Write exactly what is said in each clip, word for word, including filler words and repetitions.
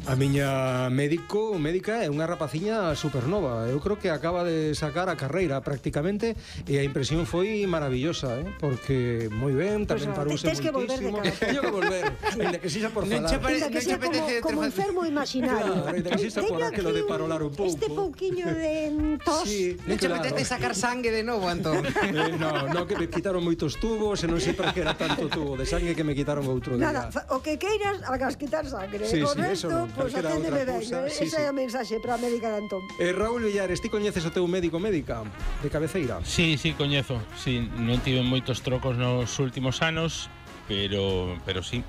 A miña médico, médica é unha rapaciña supernova. Eu creo que acaba de sacar a carreira prácticamente e a impresión foi maravillosa, eh? Porque moi ben, tamén pues, parouse moitísimo. Teño que volver, ainda que sexa por falar. Ainda que sexa como, como enfermo imaginario. Claro, ainda que sexa por aquilo de parolar un pouco. Este pouquiño de tos. Sí, non che claro. apetece sacar sangue de novo, Antón? Eh, no, no, que me quitaron moitos tubos e non sei para que era tanto tubo de sangue que me quitaron outro día. Nada, o que queiras, hagas quitar sangre. Sí, o sí, resto, eso non, pues aténdeme ben. cousa, Esa sí, é sí. a mensaxe para a médica de Antón. Eh, Raúl Villares, ti coñeces o teu médico médica de cabeceira? Sí, sí, coñezo. Sí, non tive moitos trocos nos últimos anos, pero pero sí.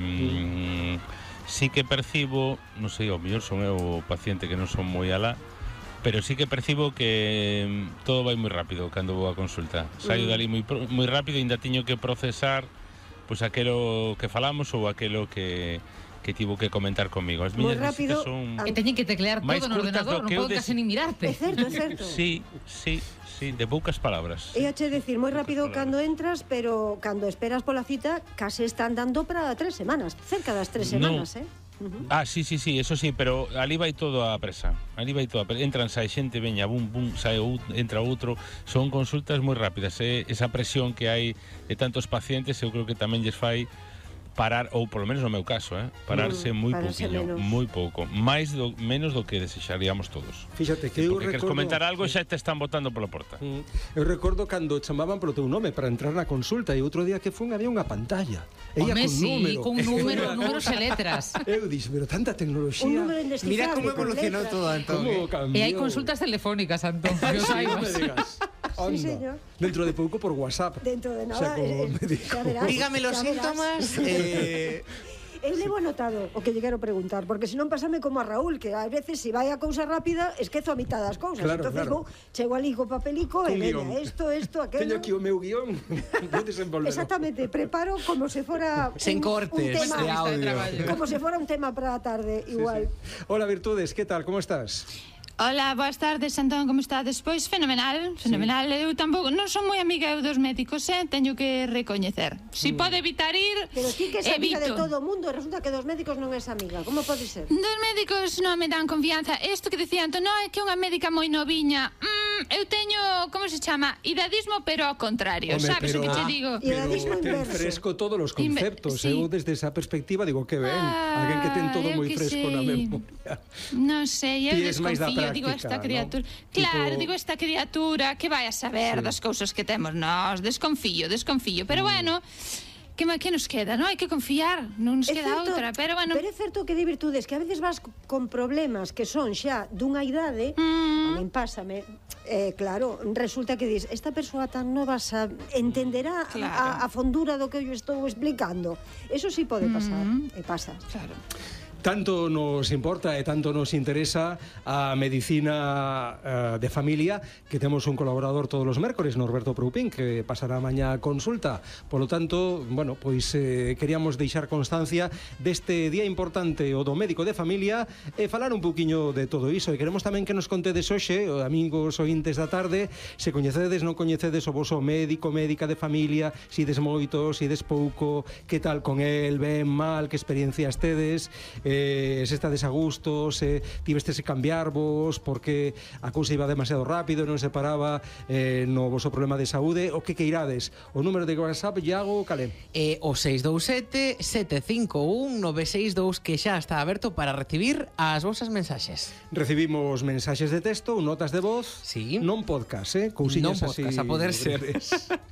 Mm, sí que percibo, non sei, ao mellor son eu o paciente que non son moi alá, pero sí que percibo que mm, todo vai moi rápido cando vou a consulta. Saio Mm. dali moi moi rápido e ainda tiño que procesar pois aquelo que falamos ou aquelo que que tivo que comentar comigo. As miñas rápido, visitas son E teñen que teclear máis todo no curtas ordenador, do non que eu poden des- case nin mirarte. É certo, é certo. Sí, sí, sí, de poucas palabras. E a che decir, moi rápido Poucas cando palabras. entras, pero cando esperas pola cita, case están dando para tres semanas, cerca das tres semanas, No. eh? Uh-huh. Ah, sí, sí, sí, eso sí, pero ali vai todo a presa. Ali vai todo a presa. Entran, sai xente, veña, bum, bum, sai ou, entra outro. Son consultas moi rápidas, eh? Esa presión que hai de tantos pacientes, eu creo que tamén lles fai parar, ou polo menos no meu caso, eh? Pararse Mm, moi pararse pouquiño, menos. moi pouco. Mais do, menos do que desexaríamos todos. Fíxate que eu Porque queres recordo... comentar algo e xa te están botando pola porta. Mm, Eu recordo cando chamaban polo teu nome para entrar na consulta e outro día que fun había unha pantalla. Ella Home, con sí, número. con número, números e letras. Eu dixo, pero tanta tecnoloxía. Un número indescifrable. Mira como con evolucionou letras. todo, Antón. Como eh? cambiou. E hai consultas telefónicas, Antón, que o Sí, non me saibas. digas. Onda. señor. Dentro de pouco por WhatsApp. Dentro de O nada, sea, como eh, médico. xa verás. Dígame los Ya verás. síntomas. Eh, Eu levo anotado o que lle quero preguntar, porque senón pasame como a Raúl, que ás veces se vai a cousa rápida, esquezo a mitad das cousas. Claro, Entonces claro. vou, chego ali co papelico e Un guión. veña, isto, isto, aquello. Teño aquí o meu guión. Vou desenvolver. Exactamente, preparo como se fora Sen un, cortes un tema, de audio. como se fora un tema para a tarde, igual. Sí, sí. Hola, Virtudes, que tal? Como estás? Hola, boas tardes, Antón, como estades? Pois fenomenal, fenomenal. Sí. Eu tampouco non son moi amiga eu dos médicos, eh? Teño que recoñecer. Si mm. pode evitar ir, Pero ti que és amiga de evito. todo o mundo, e resulta que dos médicos non és amiga. Como pode ser? Dos médicos non me dan confianza. Isto que dicía Antón, non é que unha médica moi noviña. Mm, eu teño, como se chama? Idadismo, pero ao contrario. Home, Sabes pero- o que te Ah. digo? E Idadismo Pero ten inverso. fresco todos os Inver- conceptos. sí. Eu desde esa perspectiva digo que ben. Ah, Alguén que ten todo eu moi que fresco na sei. memoria. Non sei, eu Ti és máis da desconfío, digo práctica, esta criatura. non? Claro, Tipo- digo esta criatura que vai a saber Sí. das cousas que temos nós, desconfío, desconfío, pero Mm. bueno, que ma- que nos queda, non? Hai que confiar, non nos É queda certo, outra, pero bueno. Pero é certo que di virtudes que a veces vas con problemas que son xa dunha idade, a Mm. min pásame, eh, claro, resulta que dis, esta persoa tan nova sa, entenderá Claro. a, a fondura do que eu estou explicando. Eso sí pode pasar, Mm. e pasa. Claro. Tanto nos importa e tanto nos interesa a medicina uh, de familia que temos un colaborador todos os mércores, Norberto Proupín, que pasará mañá a consulta. Por lo tanto, bueno, pois eh, queríamos deixar constancia deste día importante o do médico de familia e falar un poquiño de todo iso. E queremos tamén que nos contedes hoxe, amigos ointes da tarde, se coñecedes, non coñecedes o voso médico, médica de familia, si des moito, si des pouco, que tal con el, ben, mal, que experiencias tedes, eh, se estades a gusto, se tivestes que cambiarvos porque a cousa iba demasiado rápido, non se paraba eh, no voso problema de saúde, o que queirades. O número de WhatsApp, Iago, cale? E o seis dous sete, sete cinco un, nove seis dous que xa está aberto para recibir as vosas mensaxes. Recibimos mensaxes de texto, notas de voz, Sí. non podcast, eh? Cousiñas Non podcast, así a poder ser. breves.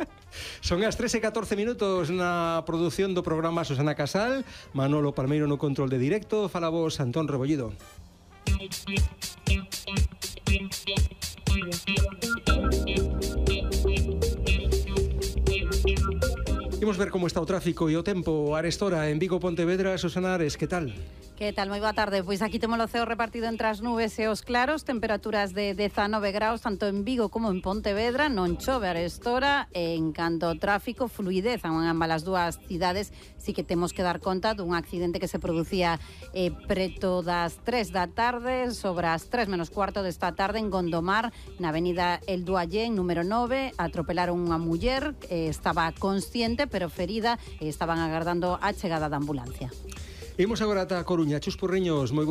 Son as tres e catorce minutos na produción do programa Susana Casal, Manolo Palmeiro no control de directo, fala vos Antón Rebollido. Imos ver como está o tráfico e o tempo a arestora en Vigo, Pontevedra. Susana Ares, que tal? Que tal? Moi boa tarde. Pois aquí temos o ceo repartido entre as nubes e os claros, temperaturas de dezanove graus tanto en Vigo como en Pontevedra, non chove a arestora, e en canto ao tráfico, fluidez en ambas as dúas cidades. Sí que temos que dar conta dun accidente que se producía eh, preto das tres da tarde, sobre as tres menos cuarto desta tarde en Gondomar, na avenida El Duallén, número nove, atropelaron unha muller, eh, estaba consciente pero ferida, e estaban agardando a chegada da ambulancia. Imos agora ata a Coruña, Chus Porriños, moi bo